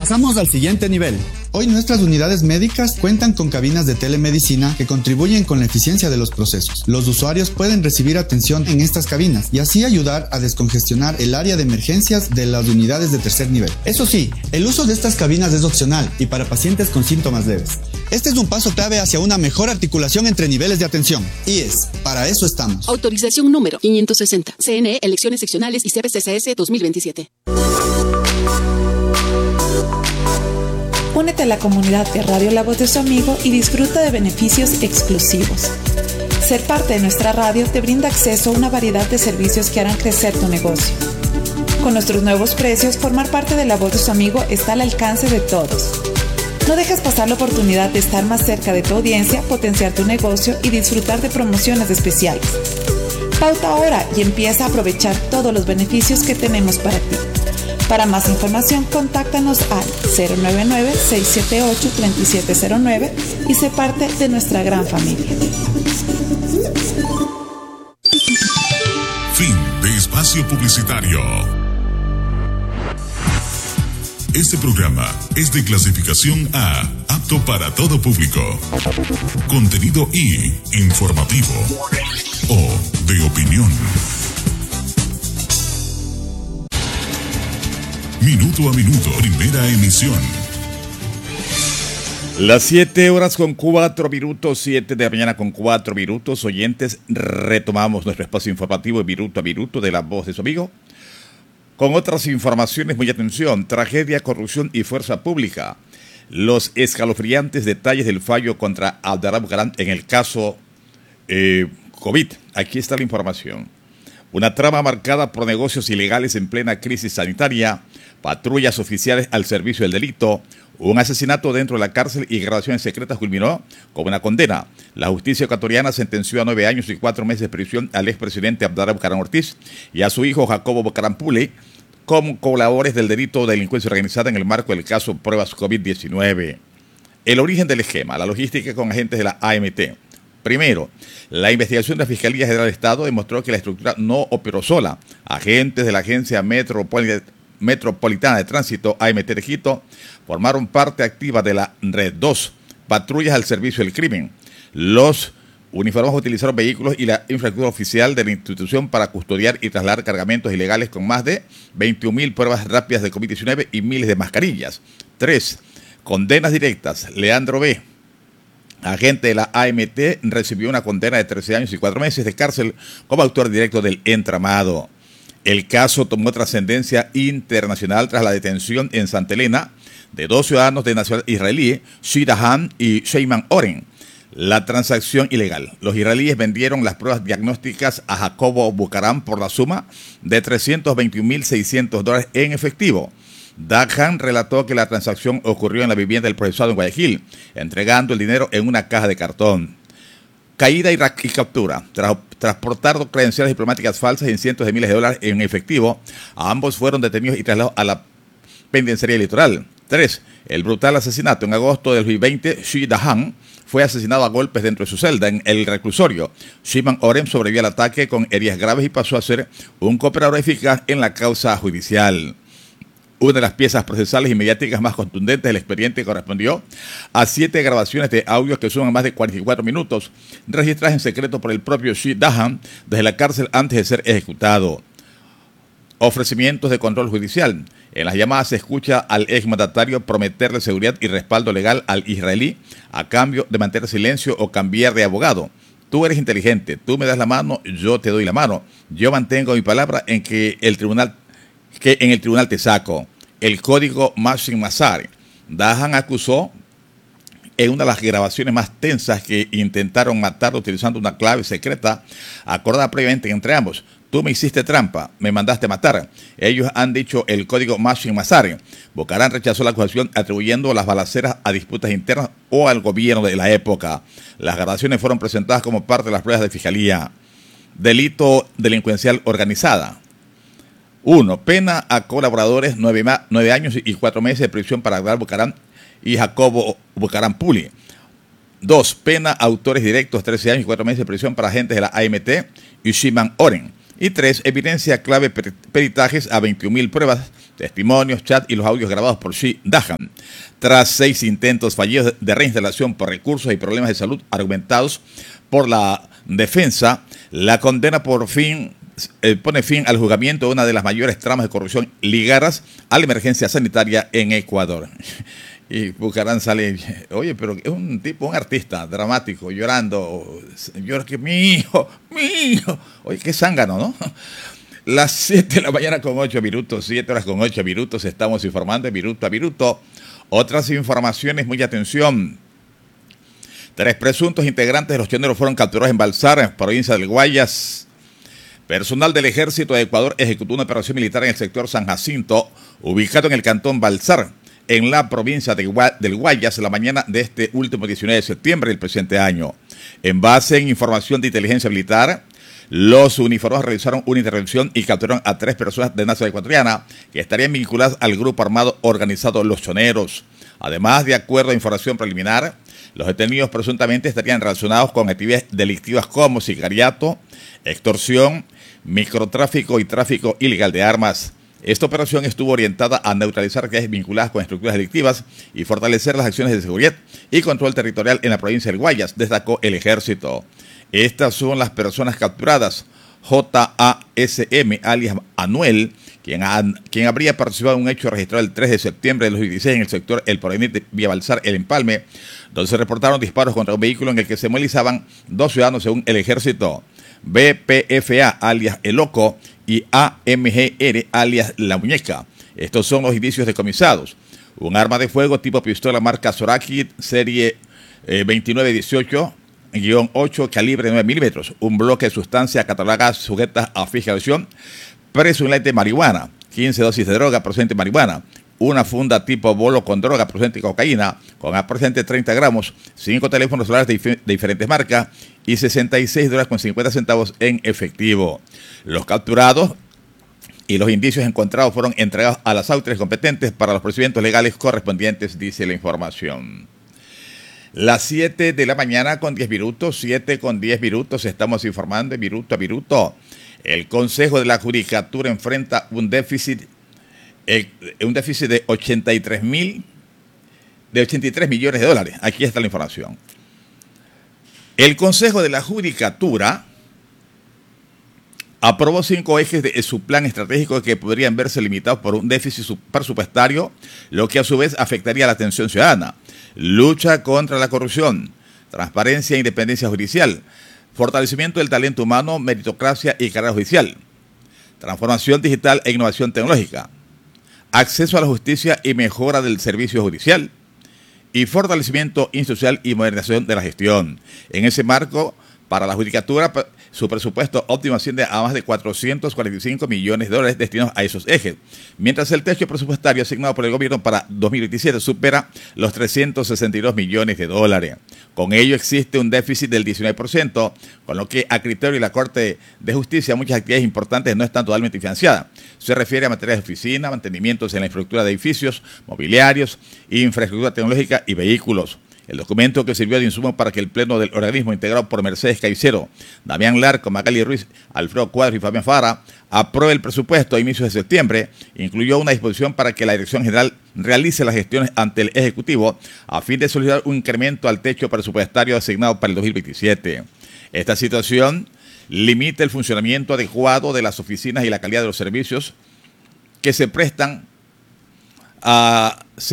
Pasamos al siguiente nivel. Hoy nuestras unidades médicas cuentan con cabinas de telemedicina que contribuyen con la eficiencia de los procesos. Los usuarios pueden recibir atención en estas cabinas y así ayudar a descongestionar el área de emergencias de las unidades de tercer nivel. Eso sí, el uso de estas cabinas es opcional y para pacientes con síntomas leves. Este es un paso clave hacia una mejor articulación entre niveles de atención. IES, para eso estamos. Autorización número 560. CNE, elecciones seccionales y CBCCS 2027. Únete a la comunidad de Radio La Voz de su Amigo y disfruta de beneficios exclusivos. Ser parte de nuestra radio te brinda acceso a una variedad de servicios que harán crecer tu negocio. Con nuestros nuevos precios, formar parte de La Voz de su Amigo está al alcance de todos. No dejes pasar la oportunidad de estar más cerca de tu audiencia, potenciar tu negocio y disfrutar de promociones especiales. Pauta ahora y empieza a aprovechar todos los beneficios que tenemos para ti. Para más información, contáctanos al 099-678-3709 y sé parte de nuestra gran familia. Fin de espacio publicitario. Este programa es de clasificación A, apto para todo público. Contenido I, informativo o de opinión. Minuto a minuto, primera emisión. Las 7 horas con 4 minutos, 7 de la mañana con 4 minutos. Oyentes, retomamos nuestro espacio informativo minuto a minuto de La Voz de su Amigo. Con otras informaciones, muy atención, tragedia, corrupción y fuerza pública. Los escalofriantes detalles del fallo contra Abderrahmane Bucaram en el caso COVID. Aquí está la información. Una trama marcada por negocios ilegales en plena crisis sanitaria, patrullas oficiales al servicio del delito, un asesinato dentro de la cárcel y grabaciones secretas culminó con una condena. La justicia ecuatoriana sentenció a 9 años y 4 meses de prisión al expresidente Abderrahmane Bucaram Ortiz y a su hijo Jacobo Bucaram Pule como colaboradores del delito de delincuencia organizada en el marco del caso Pruebas COVID-19. El origen del esquema, la logística con agentes de la AMT. Primero, la investigación de la Fiscalía General del Estado demostró que la estructura no operó sola. Agentes de la Agencia Metropolitana de Tránsito, AMT de Quito, formaron parte activa de la Red 2, patrullas al servicio del crimen. Los uniformados utilizaron vehículos y la infraestructura oficial de la institución para custodiar y trasladar cargamentos ilegales con más de 21.000 pruebas rápidas de COVID-19 y miles de mascarillas. 3. Condenas directas. Leandro B., agente de la AMT, recibió una condena de 13 años y 4 meses de cárcel como autor directo del entramado. El caso tomó trascendencia internacional tras la detención en Santa Elena de 2 ciudadanos de nacionalidad israelí, Shidahan y Sheyman Oren. La transacción ilegal. Los israelíes vendieron las pruebas diagnósticas a Jacobo Bucaram por la suma de $321,600 en efectivo. Dahan relató que la transacción ocurrió en la vivienda del procesado en Guayaquil, entregando el dinero en una caja de cartón. Caída y captura. Tras transportar credenciales diplomáticas falsas y cientos de miles de dólares en efectivo, ambos fueron detenidos y trasladados a la penitenciaría litoral. 3. El brutal asesinato. En agosto del 2020, Shidahan fue asesinado a golpes dentro de su celda en el reclusorio. Sheyman Oren sobrevivió al ataque con heridas graves y pasó a ser un cooperador eficaz en la causa judicial. Una de las piezas procesales y mediáticas más contundentes del expediente correspondió a 7 grabaciones de audio que suman más de 44 minutos, registradas en secreto por el propio Shidahan desde la cárcel antes de ser ejecutado. Ofrecimientos de control judicial. En las llamadas se escucha al exmandatario prometerle seguridad y respaldo legal al israelí a cambio de mantener silencio o cambiar de abogado. Tú eres inteligente, tú me das la mano, yo te doy la mano. Yo mantengo mi palabra en que en el tribunal te saco. El código Mashing Mazar. Dahan acusó en una de las grabaciones más tensas que intentaron matarlo utilizando una clave secreta acordada previamente entre ambos. Tú me hiciste trampa, me mandaste matar. Ellos han dicho el código Mashing Mazar. Bucaram rechazó la acusación atribuyendo las balaceras a disputas internas o al gobierno de la época. Las grabaciones fueron presentadas como parte de las pruebas de fiscalía. Delito delincuencial organizada. 1. Pena a colaboradores 9 años y 4 meses de prisión para Abderrahmane Bucaram y Jacobo Bucaram Pule. 2. Pena a autores directos 13 años y 4 meses de prisión para agentes de la AMT y Sheyman Oren. Y 3, evidencia clave peritajes a 21.000 pruebas, testimonios, chat y los audios grabados por Xi Dahan. Tras 6 intentos fallidos de reinstalación por recursos y problemas de salud argumentados por la defensa, la condena por fin pone fin al juzgamiento de una de las mayores tramas de corrupción ligadas a la emergencia sanitaria en Ecuador. Y Bucarán sale, oye, pero es un tipo, un artista dramático, llorando, llora que mi hijo, oye, qué zángano, ¿no? Las 7 de la mañana con 8 minutos, 7 horas con 8 minutos, estamos informando de minuto a minuto. Otras informaciones, mucha atención. 3 presuntos integrantes de los choneros fueron capturados en Balsar, provincia del Guayas. Personal del Ejército de Ecuador ejecutó una operación militar en el sector San Jacinto, ubicado en el cantón Balsar, en la provincia del Guayas, la mañana de este último 19 de septiembre del presente año. En base en información de inteligencia militar, los uniformados realizaron una intervención y capturaron a 3 personas de nacionalidad ecuatoriana que estarían vinculadas al grupo armado organizado Los Choneros. Además, de acuerdo a información preliminar, los detenidos presuntamente estarían relacionados con actividades delictivas como sicariato, extorsión, microtráfico y tráfico ilegal de armas. Esta operación estuvo orientada a neutralizar actividades vinculadas con estructuras delictivas y fortalecer las acciones de seguridad y control territorial en la provincia del Guayas, destacó el Ejército. Estas son las personas capturadas: JASM, alias Anuel, quien habría participado en un hecho registrado el 3 de septiembre de 2016 en el sector El Porvenir de Vía Balsar, El Empalme, donde se reportaron disparos contra un vehículo en el que se movilizaban 2 ciudadanos según el Ejército. BPFA, alias El Loco, y AMGR, alias La Muñeca. Estos son los indicios decomisados: un arma de fuego tipo pistola marca Zoraki, serie 2918-8, calibre 9 milímetros, un bloque de sustancia catalogada sujeta a fiscalización, presumiblemente marihuana, 15 dosis de droga procedente de marihuana, una funda tipo bolo con droga procedente de cocaína, con aproximadamente 30 gramos, 5 teléfonos celulares de diferentes marcas y $66.50 en efectivo. Los capturados y los indicios encontrados fueron entregados a las autoridades competentes para los procedimientos legales correspondientes, dice la información. Las 7 de la mañana con 10 minutos, 7 con 10 minutos, estamos informando de minuto a minuto. El Consejo de la Judicatura enfrenta un déficit de 83 millones de dólares. Aquí está la información. El Consejo de la Judicatura aprobó 5 ejes de su plan estratégico que podrían verse limitados por un déficit presupuestario, lo que a su vez afectaría a la atención ciudadana, lucha contra la corrupción, transparencia e independencia judicial, fortalecimiento del talento humano, meritocracia y carrera judicial, transformación digital e innovación tecnológica, acceso a la justicia y mejora del servicio judicial, y fortalecimiento institucional y modernización de la gestión. En ese marco, para la Judicatura, su presupuesto óptimo asciende a más de 445 millones de dólares destinados a esos ejes, mientras el techo presupuestario asignado por el gobierno para 2027 supera los 362 millones de dólares. Con ello existe un déficit del 19%, con lo que a criterio de la Corte de Justicia muchas actividades importantes no están totalmente financiadas. Se refiere a materias de oficina, mantenimientos en la infraestructura de edificios, mobiliarios, infraestructura tecnológica y vehículos. El documento, que sirvió de insumo para que el pleno del organismo, integrado por Mercedes Caicedo, Damián Larco, Magali Ruiz, Alfredo Cuadro y Fabián Fara, apruebe el presupuesto a inicios de septiembre, incluyó una disposición para que la Dirección General realice las gestiones ante el Ejecutivo a fin de solicitar un incremento al techo presupuestario asignado para el 2027. Esta situación limita el funcionamiento adecuado de las oficinas y la calidad de los servicios que se prestan a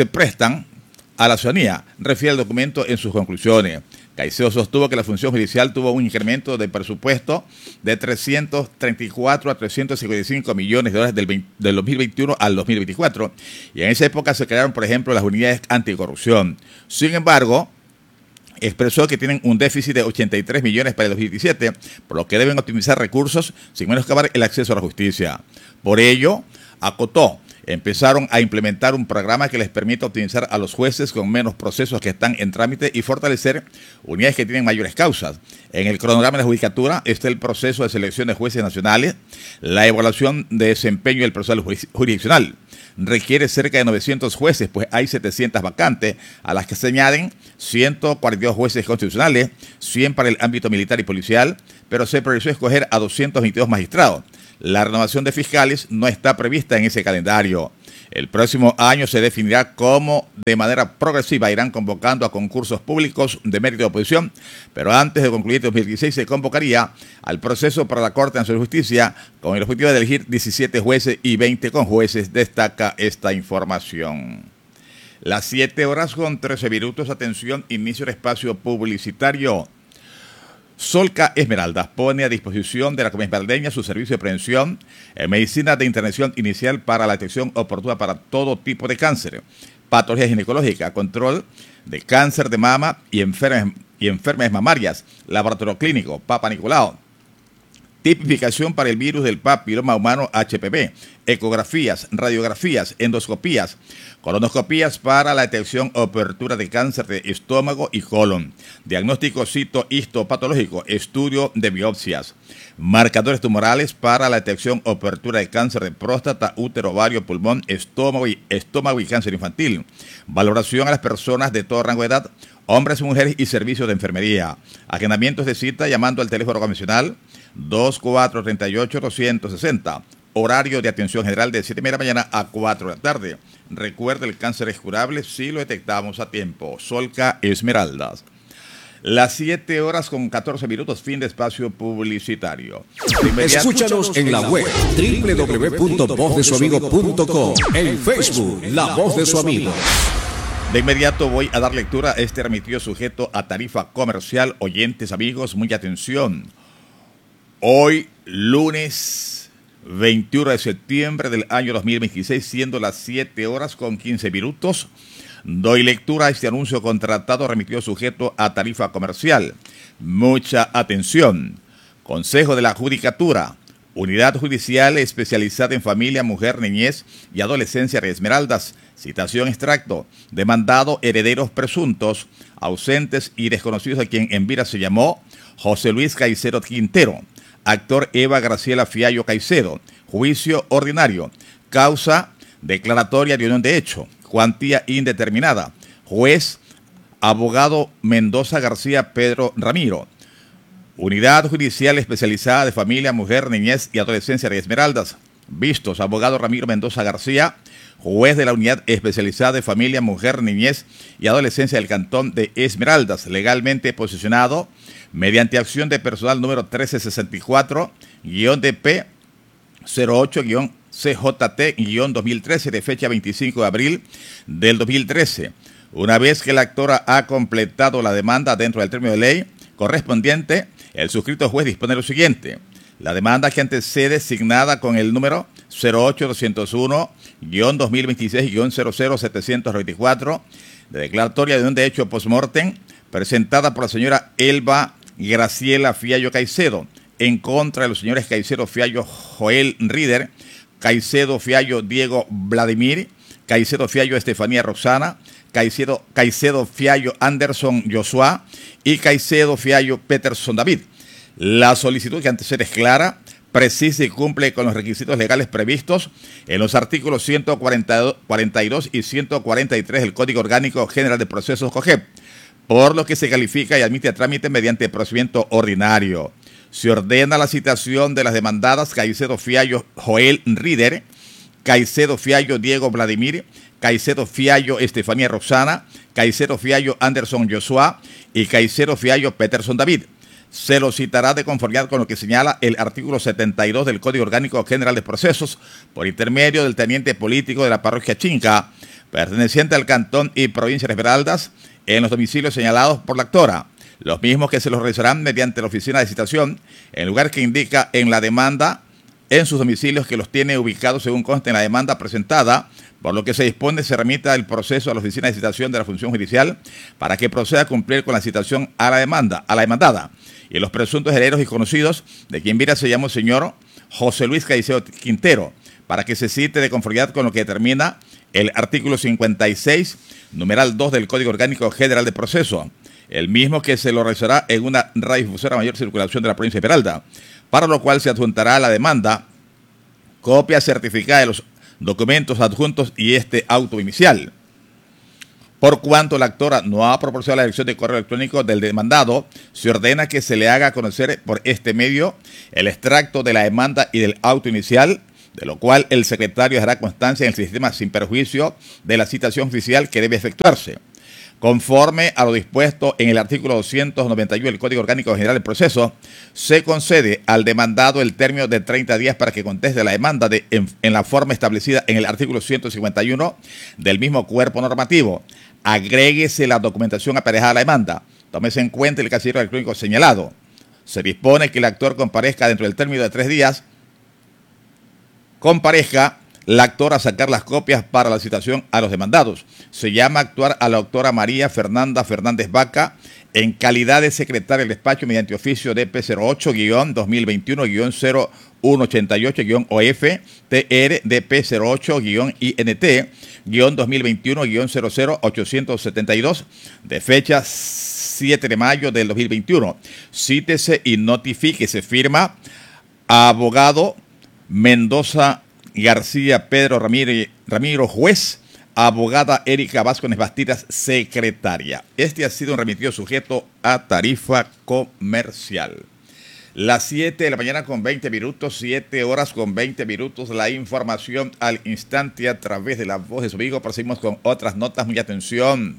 la ciudadanía, refiere el documento en sus conclusiones. Caicedo sostuvo que la función judicial tuvo un incremento de presupuesto de 334 a 355 millones de dólares del 2021 al 2024, y en esa época se crearon, por ejemplo, las unidades anticorrupción. Sin embargo, expresó que tienen un déficit de 83 millones para el 2017, por lo que deben optimizar recursos sin menoscabar el acceso a la justicia. Por ello, acotó, empezaron a implementar un programa que les permita optimizar a los jueces con menos procesos que están en trámite y fortalecer unidades que tienen mayores causas. En el cronograma de la Judicatura está el proceso de selección de jueces nacionales, la evaluación de desempeño del personal jurisdiccional. Requiere cerca de 900 jueces, pues hay 700 vacantes, a las que se añaden 142 jueces constitucionales, 100 para el ámbito militar y policial, pero se priorizó escoger a 222 magistrados. La renovación de fiscales no está prevista en ese calendario. El próximo año se definirá cómo de manera progresiva irán convocando a concursos públicos de mérito de oposición, pero antes de concluir 2016 se convocaría al proceso para la Corte Nacional de Justicia con el objetivo de elegir 17 jueces y 20 conjueces, destaca esta información. Las 7:13, atención, inicio del espacio publicitario. Solca Esmeraldas pone a disposición de la comunidad esmeraldeña su servicio de prevención en medicina de intervención inicial para la detección oportuna para todo tipo de cáncer, patología ginecológica, control de cáncer de mama y enfermedades mamarias, laboratorio clínico, Papa Nicolau, tipificación para el virus del papiloma humano HPV, ecografías, radiografías, endoscopías, colonoscopías para la detección o apertura de cáncer de estómago y colon, diagnóstico histopatológico, estudio de biopsias, marcadores tumorales para la detección o apertura de cáncer de próstata, útero, ovario, pulmón, estómago y cáncer infantil, valoración a las personas de todo rango de edad, hombres y mujeres y servicios de enfermería, agendamientos de cita llamando al teléfono convencional 2438-260. Horario de atención general de 7:30 de la mañana a 4 de la tarde. Recuerda, el cáncer es curable si lo detectamos a tiempo. Solca Esmeraldas. Las 7:14, fin de espacio publicitario. Escúchanos en la web www.vozdesuamigo.com, en Facebook, La Voz de Su Amigo. De inmediato voy a dar lectura a este remitido sujeto a tarifa comercial. Oyentes, amigos, mucha atención. Hoy, lunes 21 de septiembre del año 2026, siendo las 7:15, doy lectura a este anuncio contratado remitido sujeto a tarifa comercial. Mucha atención. Consejo de la Judicatura. Unidad Judicial Especializada en Familia, Mujer, Niñez y Adolescencia de Esmeraldas. Citación extracto. Demandado, herederos presuntos, ausentes y desconocidos, a quien en vida se llamó José Luis Caicedo Quintero. Actor Eva Graciela Fiallo Caicedo. Juicio ordinario. Causa declaratoria de unión de hecho. Cuantía indeterminada. Juez, abogado Mendoza García Pedro Ramiro. Unidad Judicial Especializada de Familia, Mujer, Niñez y Adolescencia de Esmeraldas. Vistos, abogado Ramiro Mendoza García, juez de la Unidad Especializada de Familia, Mujer, Niñez y Adolescencia del Cantón de Esmeraldas, legalmente posicionado mediante acción de personal número 1364-DP 08-CJT-2013 de fecha 25 de abril del 2013. Una vez que la actora ha completado la demanda dentro del término de ley correspondiente, el suscrito juez dispone lo siguiente. La demanda que antecede, signada con el número 08201-2026-00724, de declaratoria de unión de hecho post-mortem, presentada por la señora Elba Graciela Fiallo Caicedo, en contra de los señores Caicedo Fiallo Joel Rieder, Caicedo Fiallo Diego Vladimir, Caicedo Fiallo Estefanía Roxana, Caicedo Fiallo Anderson Joshua y Caicedo Fiallo Peterson David. La solicitud que antecede es clara, precisa y cumple con los requisitos legales previstos en los artículos 142 y 143 del Código Orgánico General de Procesos COGEP, por lo que se califica y admite a trámite mediante procedimiento ordinario. Se ordena la citación de las demandadas Caicedo Fiallo Joel Rieder, Caicedo Fiallo Diego Vladimir, Caicedo Fiallo Estefanía Roxana, Caicedo Fiallo Anderson Joshua y Caicedo Fiallo Peterson David. Se lo citará de conformidad con lo que señala el artículo 72 del Código Orgánico General de Procesos por intermedio del teniente político de la parroquia Chinca, perteneciente al cantón y provincia de Esmeraldas, en los domicilios señalados por la actora, los mismos que se los realizarán mediante la oficina de citación, en lugar que indica en la demanda, en sus domicilios que los tiene ubicados según consta en la demanda presentada, por lo que se dispone se remita el proceso a la oficina de citación de la función judicial para que proceda a cumplir con la citación a la demandada y los presuntos herederos y conocidos de quien viera se llamó señor José Luis Caicedo Quintero, para que se cite de conformidad con lo que determina el artículo 56, numeral 2 del Código Orgánico General de Proceso, el mismo que se lo realizará en una radiodifusora mayor circulación de la provincia de Esmeraldas, para lo cual se adjuntará a la demanda copia certificada de los documentos adjuntos y este auto inicial. Por cuanto la actora no ha proporcionado la dirección de correo electrónico del demandado, se ordena que se le haga conocer por este medio el extracto de la demanda y del auto inicial, de lo cual el secretario hará constancia en el sistema sin perjuicio de la citación oficial que debe efectuarse. Conforme a lo dispuesto en el artículo 291 del Código Orgánico General del Proceso, se concede al demandado el término de 30 días para que conteste la demanda en la forma establecida en el artículo 151 del mismo cuerpo normativo. Agréguese la documentación aparejada a la demanda. Tómese en cuenta el casillero electrónico señalado. Se dispone que el actor comparezca dentro del término de 3 días. Comparezca la actora a sacar las copias para la citación a los demandados. Se llama a actuar a la doctora María Fernanda Fernández Vaca en calidad de secretaria del despacho mediante oficio DP 08-2021-0188-OF TR DP 08-INT-2021-00872 de fecha 7 de mayo del 2021. Cítese y notifíquese. Firma abogado Mendoza García Pedro Ramiro, juez, abogada Erika Vázquez Bastidas, secretaria. Este ha sido un remitido sujeto a tarifa comercial. Las 7 de la mañana con 20 minutos, 7 horas con 20 minutos, la información al instante a través de la voz de su amigo. Proseguimos con otras notas, mucha atención.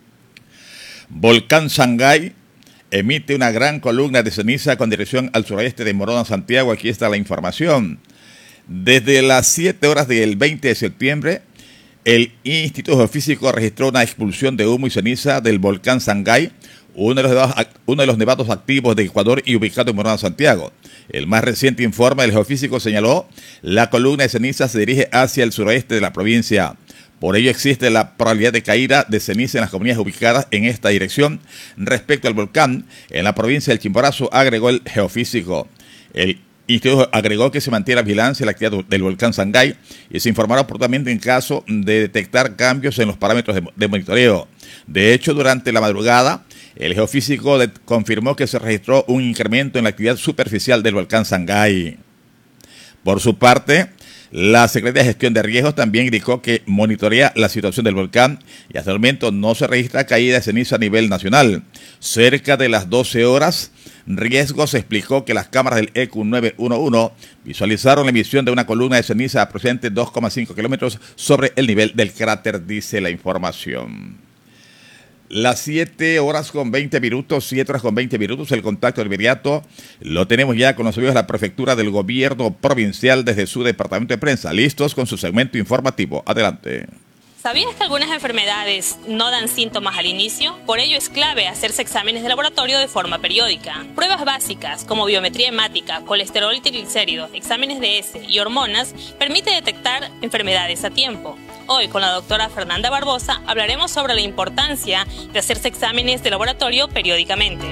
Volcán Sangay emite una gran columna de ceniza con dirección al suroeste de Morona, Santiago. Aquí está la información. Desde las 7 horas del 20 de septiembre, el Instituto Geofísico registró una expulsión de humo y ceniza del volcán Sangay, uno de los nevados activos de Ecuador y ubicado en Morona, Santiago. El más reciente informe del geofísico señaló la columna de ceniza se dirige hacia el suroeste de la provincia. Por ello existe la probabilidad de caída de ceniza en las comunidades ubicadas en esta dirección. Respecto al volcán, en la provincia del Chimborazo, agregó el geofísico. El Instituto agregó que se mantiene la vigilancia de la actividad del volcán Sangay y se informará oportunamente en caso de detectar cambios en los parámetros de monitoreo. De hecho, durante la madrugada, el geofísico confirmó que se registró un incremento en la actividad superficial del volcán Sangay. Por su parte, la Secretaría de Gestión de Riesgos también indicó que monitorea la situación del volcán y hasta el momento no se registra caída de ceniza a nivel nacional. Cerca de las 12 horas, Riesgos explicó que las cámaras del EQ 911 visualizaron la emisión de una columna de ceniza a aproximadamente 2,5 kilómetros sobre el nivel del cráter, dice la información. Las 7 horas con 20 minutos, 7 horas con 20 minutos, el contacto inmediato lo tenemos ya con los amigos de la Prefectura del Gobierno Provincial desde su departamento de prensa, listos con su segmento informativo. Adelante. ¿Sabías que algunas enfermedades no dan síntomas al inicio? Por ello es clave hacerse exámenes de laboratorio de forma periódica. Pruebas básicas como biometría hemática, colesterol y triglicéridos, exámenes de heces y hormonas permite detectar enfermedades a tiempo. Hoy con la doctora Fernanda Barbosa hablaremos sobre la importancia de hacerse exámenes de laboratorio periódicamente.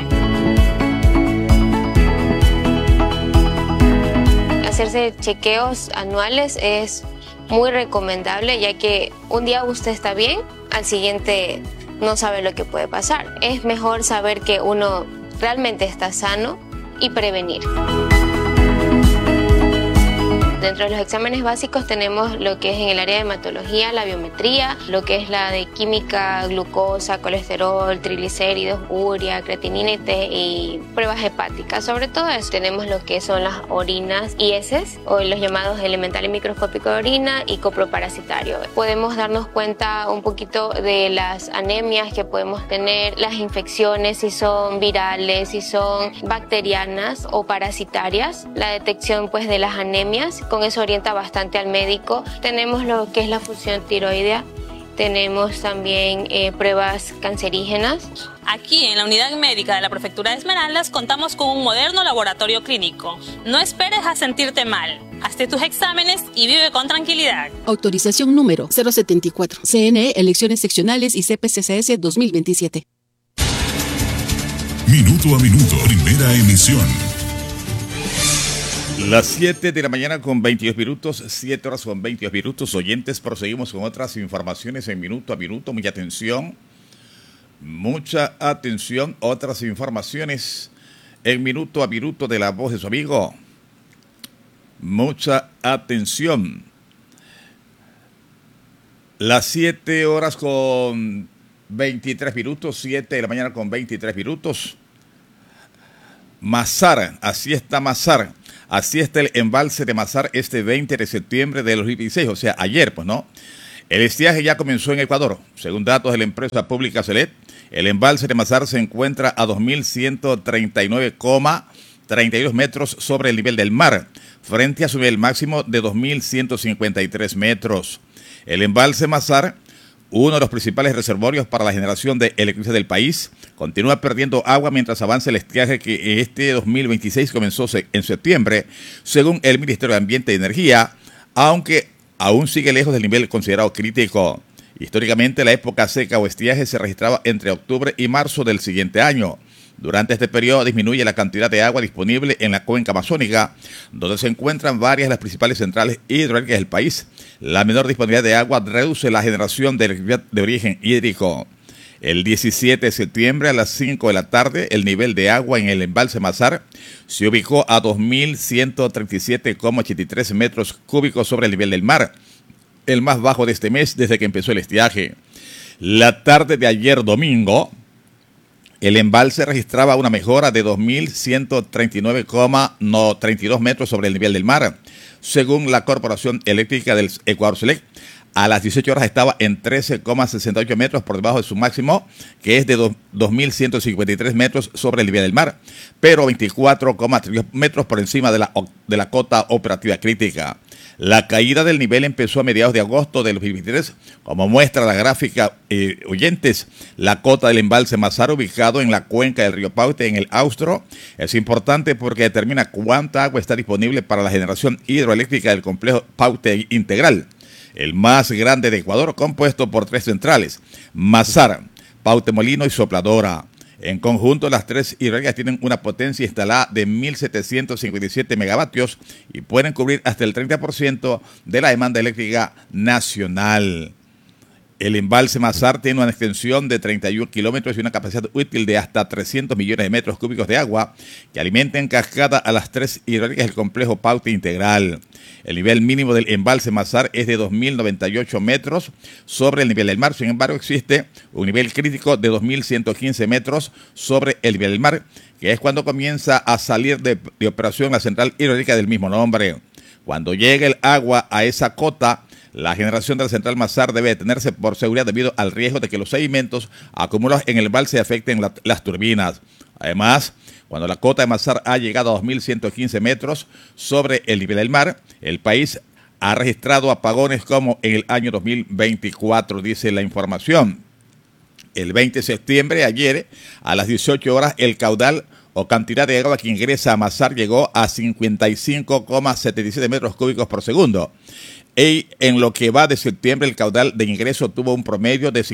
Hacerse chequeos anuales es muy recomendable, ya que un día usted está bien, al siguiente no sabe lo que puede pasar. Es mejor saber que uno realmente está sano y prevenir. Dentro de los exámenes básicos tenemos lo que es en el área de hematología, la biometría, lo que es la de química, glucosa, colesterol, triglicéridos, urea, creatinina y pruebas hepáticas. Sobre todo eso tenemos lo que son las orinas y heces, o los llamados elementales microscópicos de orina y coproparasitario. Podemos darnos cuenta un poquito de las anemias que podemos tener, las infecciones, si son virales, si son bacterianas o parasitarias, la detección pues de las anemias. Con eso orienta bastante al médico. Tenemos lo que es la función tiroidea, tenemos también pruebas cancerígenas. Aquí en la unidad médica de la Prefectura de Esmeraldas contamos con un moderno laboratorio clínico. No esperes a sentirte mal. Hazte tus exámenes y vive con tranquilidad. Autorización número 074. CNE, elecciones seccionales y CPCCS 2027. Minuto a minuto, primera emisión. Las 7 de la mañana con 22 minutos, 7 horas con 22 minutos. Oyentes, proseguimos con otras informaciones en minuto a minuto. Mucha atención. Otras informaciones en minuto a minuto de la voz de su amigo. Mucha atención. Las 7 horas con 23 minutos, 7 de la mañana con 23 minutos. Mazar, así está Mazar. Así está el embalse de Mazar este 20 de septiembre de 2016, o sea, ayer, pues, ¿no? El estiaje ya comenzó en Ecuador. Según datos de la empresa pública CELET, el embalse de Mazar se encuentra a 2.139,32 metros sobre el nivel del mar, frente a su nivel máximo de 2.153 metros. El embalse Mazar, uno de los principales reservorios para la generación de electricidad del país, continúa perdiendo agua mientras avanza el estiaje que este 2026 comenzó en septiembre, según el Ministerio de Ambiente y Energía, aunque aún sigue lejos del nivel considerado crítico. Históricamente, la época seca o estiaje se registraba entre octubre y marzo del siguiente año. Durante este periodo disminuye la cantidad de agua disponible en la cuenca amazónica, donde se encuentran varias de las principales centrales hidroeléctricas del país. La menor disponibilidad de agua reduce la generación de electricidad de origen hídrico. El 17 de septiembre a las 5 de la tarde, el nivel de agua en el embalse Mazar se ubicó a 2.137,83 metros cúbicos sobre el nivel del mar, el más bajo de este mes desde que empezó el estiaje. La tarde de ayer domingo, el embalse registraba una mejora de 2.139,32 metros sobre el nivel del mar. Según la Corporación Eléctrica del Ecuador Select, a las 18 horas estaba en 13,68 metros por debajo de su máximo, que es de 2.153 metros sobre el nivel del mar, pero 24,3 metros por encima de la cota operativa crítica. La caída del nivel empezó a mediados de agosto del 2023, como muestra la gráfica, oyentes. La cota del embalse Mazar, ubicado en la cuenca del río Paute, en el Austro, es importante porque determina cuánta agua está disponible para la generación hidroeléctrica del complejo Paute Integral, el más grande de Ecuador, compuesto por 3 centrales: Mazar, Paute Molino y Sopladora. En conjunto, las 3 hidroeléctricas tienen una potencia instalada de 1.757 megavatios y pueden cubrir hasta el 30% de la demanda eléctrica nacional. El embalse Mazar tiene una extensión de 31 kilómetros y una capacidad útil de hasta 300 millones de metros cúbicos de agua que alimenta en cascada a las 3 hidroeléctricas del complejo Paute Integral. El nivel mínimo del embalse Mazar es de 2.098 metros sobre el nivel del mar. Sin embargo, existe un nivel crítico de 2.115 metros sobre el nivel del mar, que es cuando comienza a salir de operación la central hidroeléctrica del mismo nombre. Cuando llegue el agua a esa cota, la generación de la central Mazar debe detenerse por seguridad debido al riesgo de que los sedimentos acumulados en el embalse afecten las turbinas. Además, cuando la cota de Mazar ha llegado a 2.115 metros sobre el nivel del mar, el país ha registrado apagones como en el año 2024, dice la información. El 20 de septiembre, ayer, a las 18 horas, el caudal o cantidad de agua que ingresa a Mazar llegó a 55,77 metros cúbicos por segundo. Y en lo que va de septiembre, el caudal de ingreso tuvo un promedio de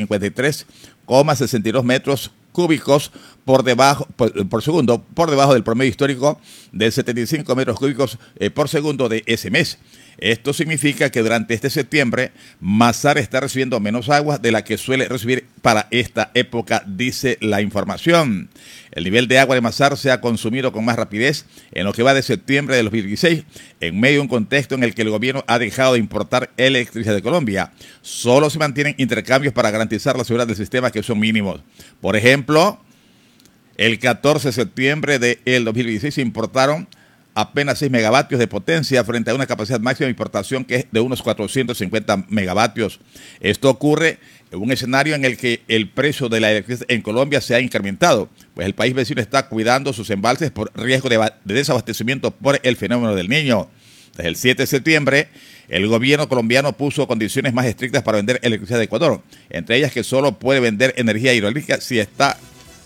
53,62 metros cúbicos por segundo, por debajo del promedio histórico de 75 metros cúbicos por segundo de ese mes. Esto significa que durante este septiembre, Mazar está recibiendo menos agua de la que suele recibir para esta época, dice la información. El nivel de agua de Mazar se ha consumido con más rapidez en lo que va de septiembre de 2016, en medio de un contexto en el que el gobierno ha dejado de importar electricidad de Colombia. Solo se mantienen intercambios para garantizar la seguridad del sistema, que son mínimos. Por ejemplo, el 14 de septiembre del 2016 se importaron apenas 6 megavatios de potencia frente a una capacidad máxima de importación que es de unos 450 megavatios. Esto ocurre en un escenario en el que el precio de la electricidad en Colombia se ha incrementado, pues el país vecino está cuidando sus embalses por riesgo de desabastecimiento por el fenómeno del Niño. Desde el 7 de septiembre, el gobierno colombiano puso condiciones más estrictas para vender electricidad de Ecuador, entre ellas que solo puede vender energía hidroeléctrica si esta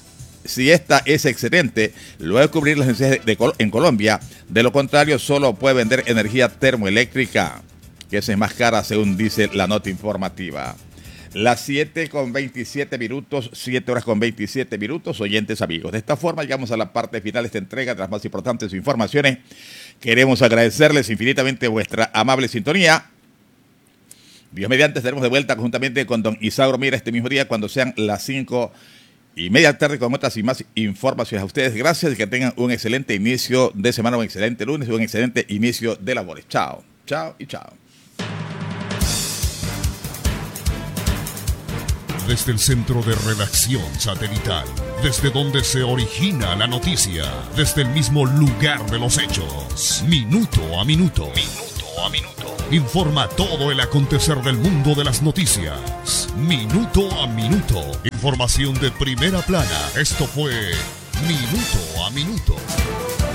es excedente, luego de cubrir las necesidades en Colombia. De lo contrario, solo puede vender energía termoeléctrica, que es más cara, según dice la nota informativa. Las 7:27 minutos, 7 horas con 27 minutos, oyentes amigos. De esta forma llegamos a la parte final de esta entrega de las más importantes informaciones. Queremos agradecerles infinitamente vuestra amable sintonía. Dios mediante, estaremos de vuelta conjuntamente con don Isauro Mira este mismo día cuando sean las 5:30 tarde con otras y más informaciones a ustedes. Gracias y que tengan un excelente inicio de semana, un excelente lunes y un excelente inicio de labores. Chao, chao y chao. desde el centro de redacción satelital, desde donde se origina la noticia, desde el mismo lugar de los hechos. Minuto a minuto. Minuto a minuto. Informa todo el acontecer del mundo de las noticias. Minuto a minuto. Información de primera plana. Esto fue Minuto a Minuto.